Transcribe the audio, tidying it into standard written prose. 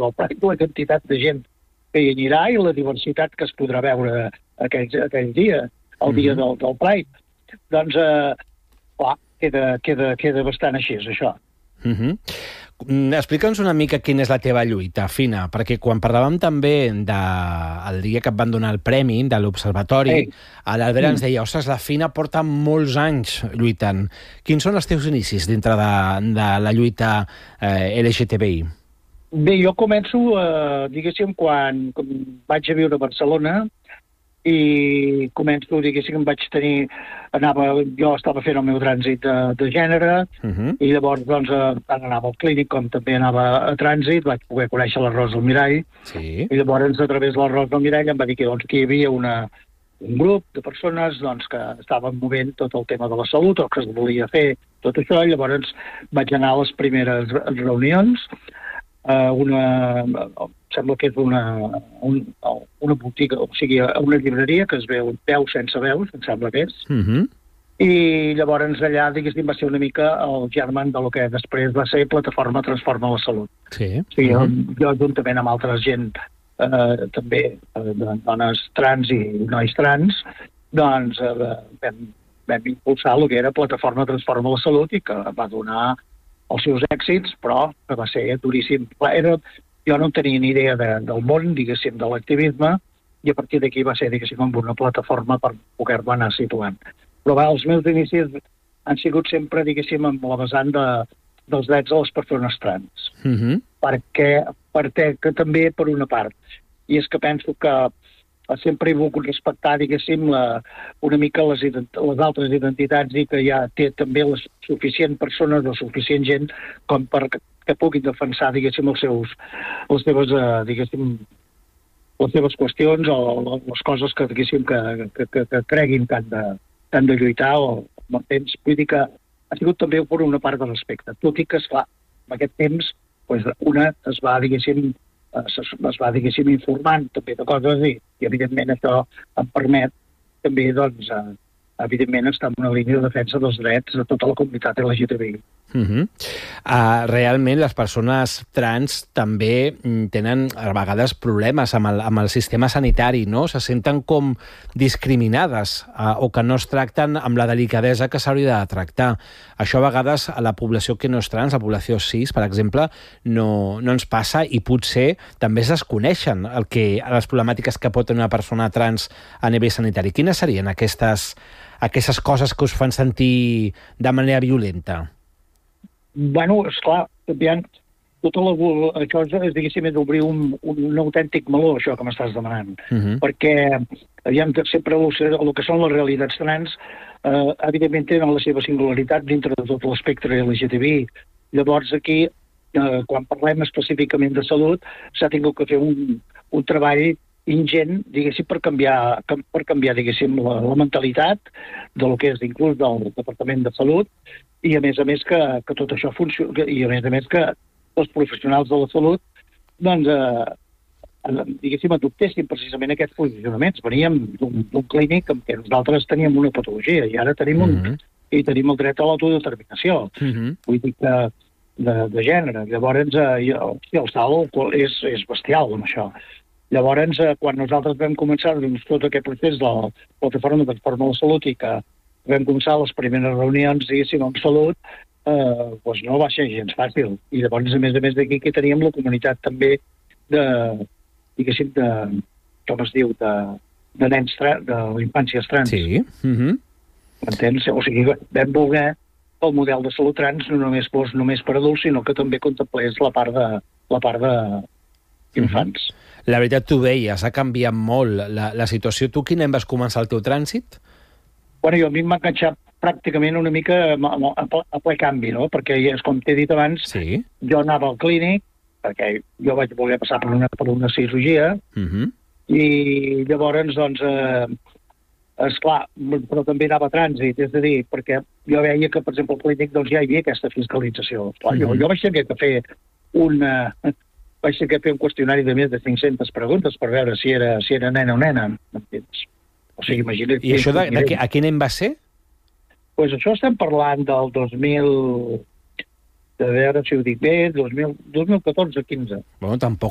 del Pride, la quantitat de gent que hi anirà i la diversitat que es podrà veure aquell dia, el dia del Pride. Doncs, clar, queda bastant així, això. Explica'ns una mica quina és la teva lluita, Fina, perquè quan parlàvem també del dia que et van donar el premi de l'Observatori, l'Albert ens deia, ostres, la Fina porta molts anys lluitant. Quins són els teus inicis dintre de la lluita LGTBI? Bé, jo començo, diguéssim, quan vaig a viure a Barcelona, i començo, diguéssim, jo estava fent el meu trànsit de gènere, i llavors doncs tant anava al clínic com també anava a trànsit, vaig poder conèixer la Rosa Almirall, i llavors a través de la Rosa Almirall em va dir que hi havia un grup de persones que estaven movent tot el tema de la salut, o que es volia fer tot això, i llavors vaig anar a les primeres reunions, sembla que és una botiga, o sigui, una llibreria que es veu Veu sense veus, em sembla que és. I llavors allà, diguéssim, va ser una mica el germen del que després va ser Plataforma Transforma la Salut. Sí. O sigui, jo juntament amb altra gent, també dones trans i nois trans, doncs vam impulsar el que era Plataforma Transforma la Salut i que va donar els seus èxits, però que va ser duríssim. Jo no tenia ni idea del món, diguéssim, de l'activisme, i a partir d'aquí va ser, diguéssim, amb una plataforma per poder-me anar situant. Però els meus inicis han sigut sempre, diguéssim, amb la vessant dels drets de les persones trans. Perquè també, per una part, i és que penso que sempre he volgut respectar, diguéssim, una mica les altres identitats i que ja té també les suficient persones o suficient gent com per que puguin defensar, diguéssim, les seves qüestions o les coses que, diguéssim, que creguin que han de lluitar o amb temps. Vull dir que ha sigut també per una part de respecte. Tot i que, esclar, en aquest temps, una es va, diguéssim, informant també de coses i evidentment, això em permet també, doncs, evidentment, estar en una línia de defensa dels drets de tota la comunitat LGTBI. Realment, les persones trans també tenen a vegades problemes amb el sistema sanitari, no? Se senten com discriminades o que no es tracten amb la delicadesa que s'hauria de tractar. Això a vegades a la població que no és trans, la població cis, per exemple, no ens passa i potser també es desconeixen les problemàtiques que pot tenir una persona trans a nivell sanitari. Quines serien aquestes coses que us fan sentir de manera violenta? Bueno, esclar, això és, diguéssim, d'obrir un autèntic meló, això que m'estàs demanant. Perquè, aviam, sempre el que són les realitats trans, evidentment tenen la seva singularitat dintre de tot l'espectre LGTBI. Llavors, aquí, quan parlem específicament de salut, s'ha tingut que fer un treball ingent, diguéssim, per canviar, diguéssim, la mentalitat del que és inclús del Departament de Salut, i a més que tot això funciona, i a més que els professionals de la salut, doncs, diguéssim, adoptessin precisament aquests posicionaments. Veníem d'un clínic en què nosaltres teníem una patologia i ara tenim el dret a l'autodeterminació. Vull dir que de gènere. Llavors, el salt és bestial amb això. Llavors, quan nosaltres vam començar tot aquest procés de la Plataforma Transforma la Salut i que vam començar les primeres reunions, diguéssim, amb salut, doncs no va ser gens fàcil. I llavors, a més d'aquí, que teníem la comunitat també diguéssim, com es diu, de nens trans, de infàncies trans. Sí. Entens? O sigui, vam voler que el model de salut trans no només fos només per adults, sinó que també contemplés la part d'infants. La veritat, tu deies, ha canviat molt la situació. Tu quin any vas començar el teu trànsit? Bueno, jo a mi em va enganxar pràcticament una mica a ple canvi, no? Perquè, com t'he dit abans, jo anava al clínic, perquè jo vaig voler passar per una cirurgia, i llavors, doncs, esclar, però també anava a trànsit, és a dir, perquè jo veia que, per exemple, al clínic doncs, ja hi havia aquesta fiscalització. Jo vaig haver de fer un qüestionari de més de 500 preguntes per veure si era nena o nena, m'entens? O sigui, imagina't... I això a quin any va ser? Doncs això estem parlant del 2000... De veure si ho dic bé, 2014-15. Bueno, tampoc